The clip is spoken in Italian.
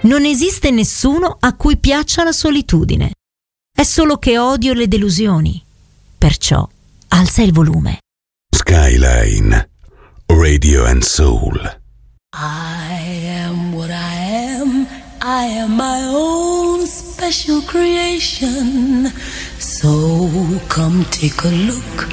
Non esiste nessuno a cui piaccia la solitudine. È solo che odio le delusioni. Perciò alza il volume. Skyline Radio and Soul. I am what I am. I am my own special creation. So come take a look